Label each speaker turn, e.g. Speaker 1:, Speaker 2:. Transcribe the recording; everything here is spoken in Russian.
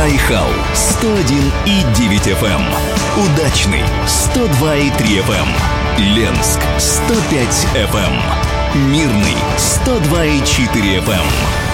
Speaker 1: Байхал 101,9 FM, Удачный 102,3 FM, Ленск 105 FM, Мирный 102,4 FM.